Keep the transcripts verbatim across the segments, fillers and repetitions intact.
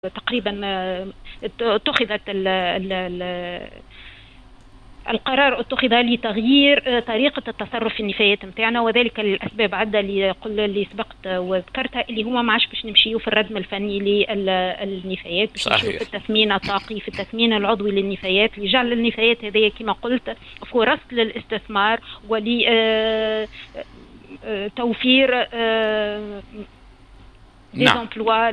تقريبا اتخذت ال ال ال القرار اتخذ لتغيير طريقة التصرف في النفايات نتاعنا، وذلك للأسباب عدة اللي اللي سبقت وذكرتها، اللي هما ما عادش باش نمشيو في الردم الفني للنفايات، باش نمشيو في التثمين الطاقي، في التثمين العضوي للنفايات، لجعل النفايات هذه كما قلت فرص للاستثمار ولتوفير نعم.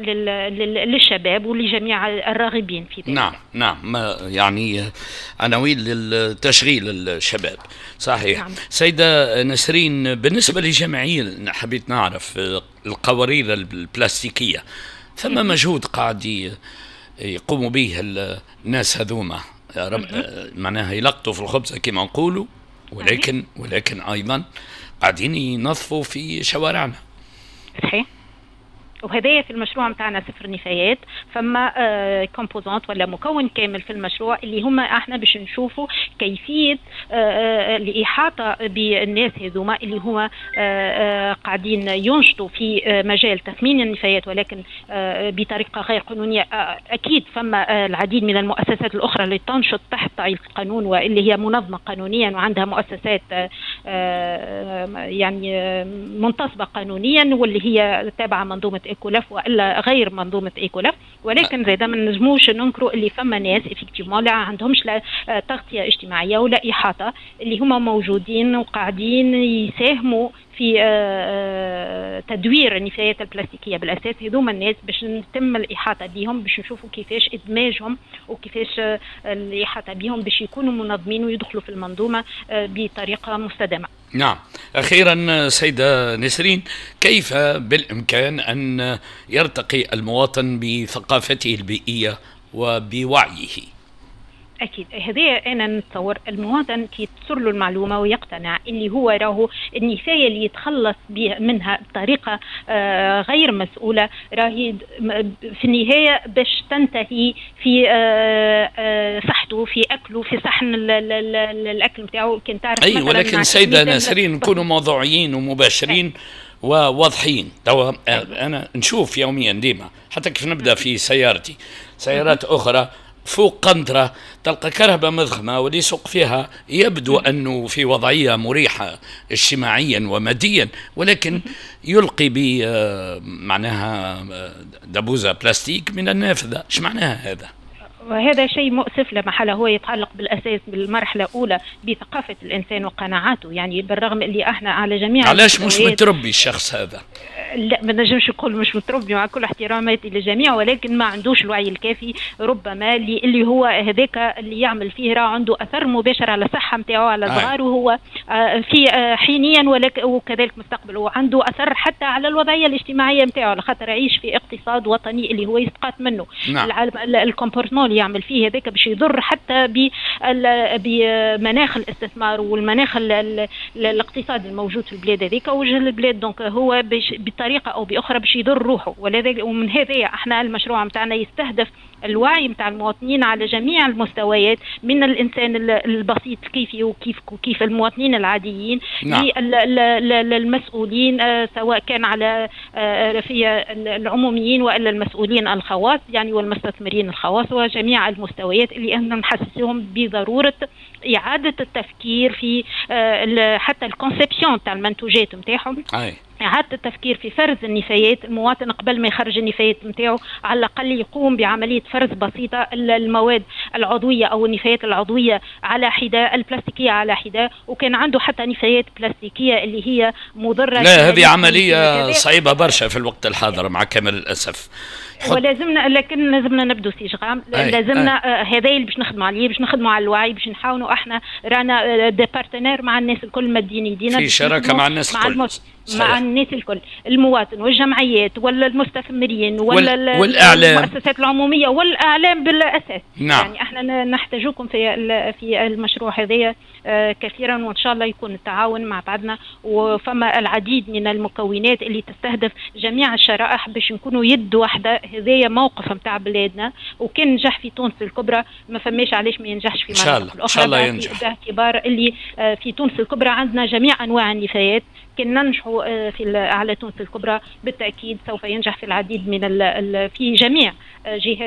للشباب ولجميع الراغبين في ذلك. نعم نعم، يعني عناوين للتشغيل الشباب صحيح. نعم. سيدة نسرين، بالنسبة للجمعية حبيت نعرف القوارير البلاستيكية، ثم مجهود قاعد يقوموا به الناس هذوما، معناها يلقطوا في الخبزة كما نقولوا، ولكن ولكن أيضا قاعدين ينظفوا في شوارعنا. صحيح. وهذا في المشروع متاعنا صفر نفايات، فما آه كومبوزونت ولا مكون كامل في المشروع اللي هم احنا باش نشوفوا كيفيه آه الاحاطه بالناس هذوما اللي هما آه آه قاعدين ينشطوا في آه مجال تثمين النفايات، ولكن آه بطريقه غير قانونيه. آه اكيد فما آه العديد من المؤسسات الاخرى اللي تنشط تحت طائله القانون واللي هي منظمه قانونيا وعندها مؤسسات آه آه يعني آه منتصبه قانونيا، واللي هي تابعه منظومه ايكولف والا غير منظومه ايكولف، ولكن زي ما نجموش ننكروا اللي فما ناس افكتيفمون لا عندهمش لا تغطيه اجتماعيه ولا احاطه، اللي هما موجودين وقاعدين يساهموا في تدوير النفايات البلاستيكيه بالاساس. هذوما الناس باش نتم الاحاطه بهم، باش نشوفوا كيفاش ادماجهم وكيفاش الاحاطه بهم باش يكونوا منظمين ويدخلوا في المنظومه بطريقه مستدامه. نعم. أخيرا سيدة نسرين، كيف بالإمكان أن يرتقي المواطن بثقافته البيئية وبوعيه؟ أكيد هذه أنا نتصور المواطن كي تصر له المعلومة ويقتنع اللي هو راهو النفاية اللي يتخلص منها بطريقة آه غير مسؤولة راهي في النهاية باش تنتهي في آه آه صحته، في أكله، في صحن الأكل بتاعه. كنت تعرف أي ولكن سيدة نسرين نكونوا موضوعيين ومباشرين أي. وواضحين. توا أنا نشوف يوميا ديما، حتى كيف نبدأ في سيارتي سيارات أخرى فوق قنطرة تلقى كرهبة مضخمة واللي يسوق فيها يبدو أنه في وضعية مريحة اجتماعيا وماديا، ولكن يلقي ب معناها دبوزة بلاستيك من النافذة. ايش معناها هذا؟ وهذا شيء مؤسف لا محالة، هو يتعلق بالأساس بالمرحلة الأولى بثقافة الإنسان وقناعاته، يعني بالرغم اللي احنا على جميع علاش مش متربي الشخص هذا؟ لا ما نجمش نقول مش متربي مع كل احتراماتي للجميع، ولكن ما عندوش الوعي الكافي ربما اللي, اللي هو هذاك اللي يعمل فيه راه عنده أثر مباشر على الصحة نتاعو على صغاره وهو في حينيا وكذلك مستقبله، وعنده أثر حتى على الوضعية الاجتماعية نتاعو، على خاطر يعيش في اقتصاد وطني اللي هو يسقط منه. نعم. الكومبورتمون يعمل فيه هذاك باش يضر حتى بمناخ الاستثمار والمناخ الاقتصادي الموجود في البلاد هذيك ووجه البلاد. دونك هو بطريقه او باخرى باش يضر روحه، ولذلك ومن هذا احنا المشروع نتاعنا يستهدف الوعي نتاع المواطنين على جميع المستويات، من الانسان البسيط كيفي وكيف كيف المواطنين العاديين. نعم. للمسؤولين سواء كان على في العموميين والا المسؤولين الخواص يعني والمستثمرين الخواص وجميع المستويات اللي احنا نحسسهم بضروره اعاده التفكير في حتى الكونسيبسيون تاع المنتوجات نتاعهم. إعادة التفكير في فرز النفايات. المواطن قبل ما يخرج النفايات نتاعو على الأقل يقوم بعملية فرز بسيطة المواد العضوية أو النفايات العضوية على حدة، البلاستيكية على حدة، وكان عنده حتى نفايات بلاستيكية اللي هي مضرة. لا هذه عملية صعيبة برشا في الوقت الحاضر مع كامل الأسف. ولازمنا لكن لازمنا نبدو سيجغام، لازمنا آه هذا اللي باش نخدموا عليه، باش نخدموا على الوعي، باش نحاولوا احنا رانا دي بارتنير مع الناس الكل مادين يدينا في شراكه مع الناس مع الكل مع الناس الكل، المواطن والجمعيات ولا المستثمرين ولا وال... والاعلام المؤسسات العموميه والاعلام بالاساس. نعم. يعني احنا نحتاجوكم في في المشروع هذا آه كثيرا، وان شاء الله يكون التعاون مع بعضنا، وفما العديد من المكونات اللي تستهدف جميع الشرائح باش نكونوا يد واحده. هذايا موقف نتاع بلادنا، وكان نجح في تونس الكبرى ما فماش علاش ما ينجحش في مناطق الاخرى. ان شاء الله ينجح. باعتبار اللي آه في تونس الكبرى عندنا جميع انواع النفايات، كان ننجحوا في على تونس الكبرى بالتأكيد سوف ينجح في العديد من ال في جميع جهة